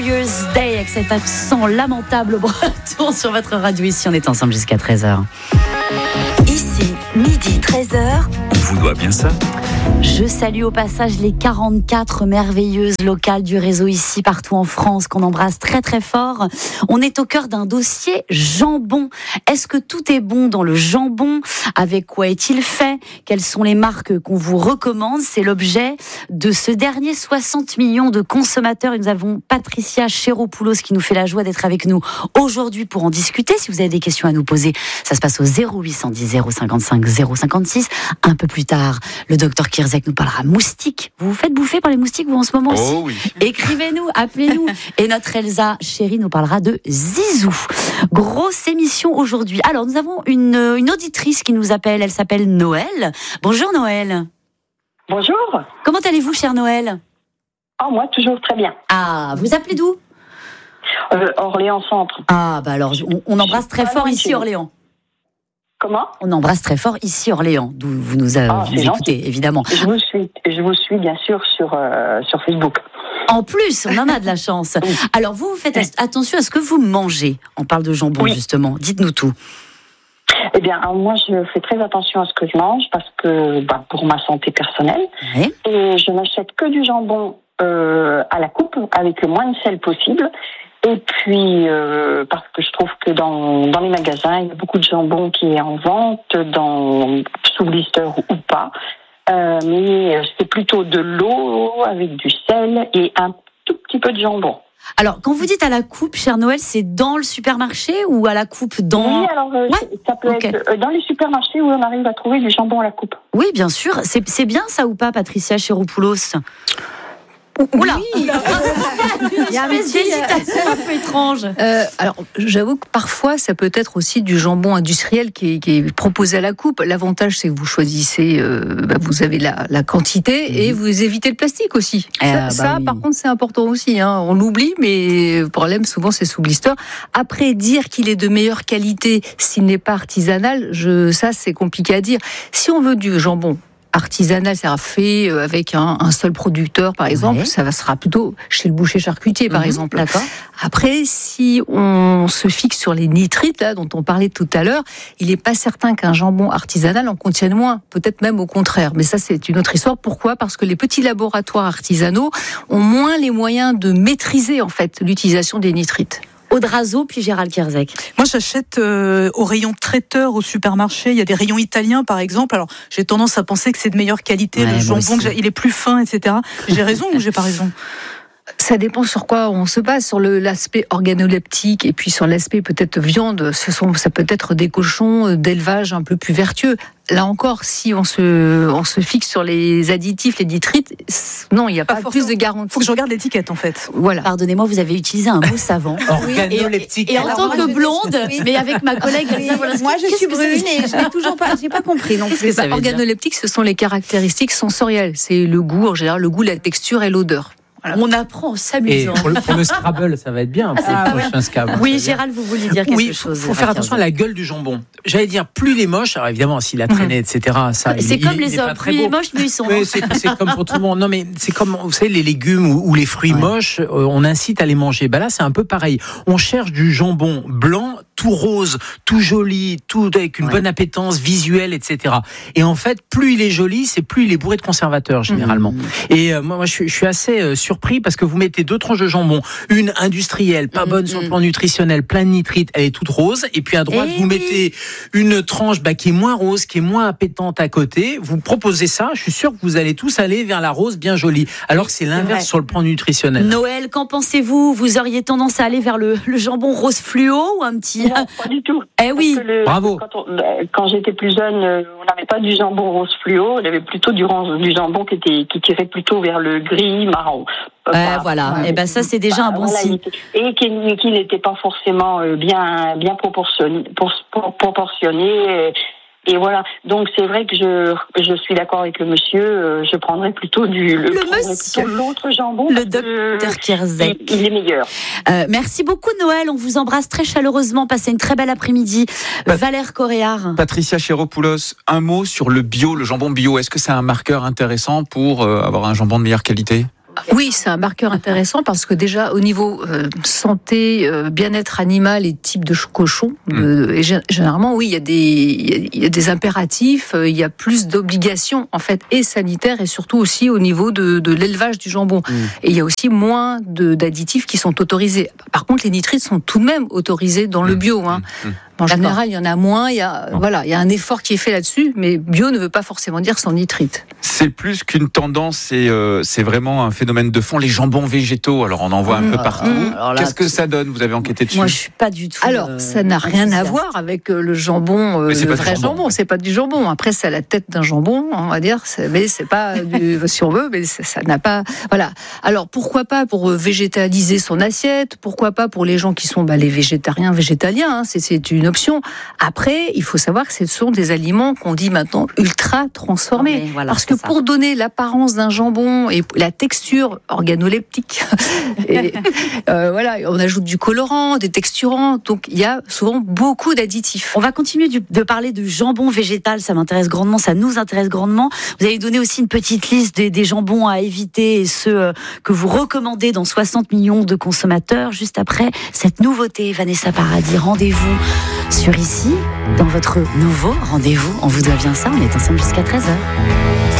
Year's Day avec cet accent lamentable breton sur votre radio. Ici, on est ensemble jusqu'à 13h. Ici, midi 13h. On vous doit bien ça. Je salue au passage les 44 merveilleuses locales du réseau ici, partout en France, qu'on embrasse très très fort. On est au cœur d'un dossier jambon. Est-ce que tout est bon dans le jambon ? Avec quoi est-il fait ? Quelles sont les marques qu'on vous recommande ? C'est l'objet de ce dernier 60 millions de consommateurs. Et nous avons Patricia Chéropoulos qui nous fait la joie d'être avec nous aujourd'hui pour en discuter. Si vous avez des questions à nous poser, ça se passe au 0810 055 056. Un peu plus tard, le docteur Kierzek nous parlera moustiques. Vous vous faites bouffer par les moustiques, vous, en ce moment aussi ? Oh oui. Écrivez-nous, appelez-nous. Et notre Elsa chérie nous parlera de Zizou. Grosse émission aujourd'hui. Alors, nous avons une auditrice qui nous appelle. Elle s'appelle Noël. Bonjour Noël. Bonjour. Comment allez-vous, chère Noël ? Oh, moi, toujours très bien. Ah, vous appelez d'où ? Orléans Centre. Ah, bah alors, on embrasse très fort ici, Orléans. Comment ? On embrasse très fort ici, Orléans, d'où vous nous écoutez, évidemment. Je vous suis bien sûr sur Facebook. En plus, on en a de la chance. Alors, vous faites attention à ce que vous mangez. On parle de jambon, justement. Dites-nous tout. Eh bien, alors, moi, je fais très attention à ce que je mange parce que, pour ma santé personnelle. Oui. Et je n'achète que du jambon à la coupe avec le moins de sel possible. Et puis, parce que je trouve que dans les magasins, il y a beaucoup de jambon qui est en vente, sous blister ou pas. Mais c'est plutôt de l'eau avec du sel et un tout petit peu de jambon. Alors, quand vous dites à la coupe, chère Noël, c'est dans le supermarché ou à la coupe dans... Oui, alors ça peut être dans les supermarchés où on arrive à trouver du jambon à la coupe. Oui, bien sûr. C'est bien ça ou pas, Patricia Chéropoulos ? Oula, il y a une hésitation un peu étrange. Alors, j'avoue que parfois, ça peut être aussi du jambon industriel qui est proposé à la coupe. L'avantage, c'est que vous choisissez, vous avez la quantité et vous évitez le plastique aussi. Ça, par contre, c'est important aussi. Hein. On l'oublie, mais le problème, souvent, c'est sous blister. Après, dire qu'il est de meilleure qualité s'il n'est pas artisanal, ça, c'est compliqué à dire. Si on veut du jambon artisanal, c'est fait avec un seul producteur, par exemple, ça sera plutôt chez le boucher charcutier, par exemple. D'accord. Après, si on se fixe sur les nitrites, là, dont on parlait tout à l'heure, il n'est pas certain qu'un jambon artisanal en contienne moins, peut-être même au contraire. Mais ça, c'est une autre histoire. Pourquoi ? Parce que les petits laboratoires artisanaux ont moins les moyens de maîtriser, en fait, l'utilisation des nitrites. Aude Razo, puis Gérald Kierzek. Moi, j'achète au rayon traiteur au supermarché. Il y a des rayons italiens, par exemple. Alors, j'ai tendance à penser que c'est de meilleure qualité. Le jambon, il est plus fin, etc. J'ai raison ou j'ai pas raison ? Ça dépend sur quoi on se base, sur l'aspect organoleptique et puis sur l'aspect peut-être viande. Ça peut être des cochons d'élevage un peu plus vertueux. Là encore, si on se fixe sur les additifs, les nitrites, non, il n'y a pas plus de garantie. Il faut que je regarde l'étiquette, en fait. Voilà. Pardonnez-moi, vous avez utilisé un mot savant. Organoleptique. Et en tant que blonde, mais avec ma collègue, Moi, je suis brune et je n'ai toujours pas, j'ai pas compris non plus. Organoleptique, ce sont les caractéristiques sensorielles. C'est le goût, en général, le goût, la texture et l'odeur. Voilà. On apprend en s'amusant. Et pour le Scrabble, ça va être bien pour le prochain Scrabble. Oui, Gérald, vous vouliez dire quelque chose. Il faut faire attention à la gueule du jambon. J'allais dire, plus il est moche, alors évidemment, s'il a traîné, etc., ça, c'est comme les hommes, plus il est moche, mieux ils sont. Oui, c'est comme pour tout le monde. Non, mais c'est comme, vous savez, les légumes ou les fruits moches, on incite à les manger. Là, c'est un peu pareil. On cherche du jambon blanc, tout rose, tout joli, tout avec une bonne appétence visuelle, etc. Et en fait, plus il est joli, c'est plus il est bourré de conservateurs, généralement. Et moi, je suis assez surpris parce que vous mettez 2 tranches de jambon, une industrielle, pas bonne sur le plan nutritionnel, plein de nitrites, elle est toute rose, et puis à droite, vous mettez une tranche qui est moins rose, qui est moins appétante à côté, vous proposez ça, je suis sûr que vous allez tous aller vers la rose bien jolie, alors que c'est l'inverse sur le plan nutritionnel. Noël, qu'en pensez-vous ? Vous auriez tendance à aller vers le jambon rose fluo ou un petit... Non, pas du tout. Eh oui, bravo. Quand j'étais plus jeune, on n'avait pas du jambon rose fluo, on avait plutôt du jambon qui tirait plutôt vers le gris marron. Voilà. Et ben ça, c'est déjà un bon signe. Et qui n'était pas forcément bien proportionné. Et voilà. Donc c'est vrai que je suis d'accord avec le monsieur. Je prendrais plutôt l'autre jambon. Le docteur Kierzek. Il est meilleur. Merci beaucoup Noël. On vous embrasse très chaleureusement. Passez une très belle après-midi. Valère Coréard. Patricia Chéropoulos, un mot sur le bio, le jambon bio. Est-ce que c'est un marqueur intéressant pour avoir un jambon de meilleure qualité ? Oui, c'est un marqueur intéressant parce que déjà au niveau santé, bien-être animal et type de cochon, et généralement oui, il y a des impératifs, il y a plus d'obligations en fait et sanitaires et surtout aussi au niveau de l'élevage du jambon. Et il y a aussi moins d'additifs qui sont autorisés. Par contre, les nitrites sont tout de même autorisés dans le bio. En général, il y en a moins. Il y a un effort qui est fait là-dessus, mais bio ne veut pas forcément dire sans nitrite. C'est plus qu'une tendance, c'est vraiment un phénomène de fond. Les jambons végétaux, alors on en voit un peu partout. Qu'est-ce que ça donne ? Vous avez enquêté dessus ? Moi, je suis pas du tout. Alors, ça n'a rien à voir avec le jambon, le vrai jambon. C'est pas du jambon. Après, c'est la tête d'un jambon, on va dire. Mais c'est pas si on veut, mais ça n'a pas. Voilà. Alors, pourquoi pas pour végétaliser son assiette ? Pourquoi pas pour les gens qui sont les végétariens, végétaliens ? C'est une option. Après, il faut savoir que ce sont des aliments qu'on dit maintenant ultra transformés. Parce que pour donner l'apparence d'un jambon et la texture organoleptique, on ajoute du colorant, des texturants. Donc, il y a souvent beaucoup d'additifs. On va continuer de parler de jambon végétal. Ça m'intéresse grandement, ça nous intéresse grandement. Vous avez donné aussi une petite liste des jambons à éviter et ceux que vous recommandez dans 60 millions de consommateurs. Juste après cette nouveauté, Vanessa Paradis, rendez-vous sur ici, dans votre nouveau rendez-vous. On vous doit bien ça, on est ensemble jusqu'à 13h.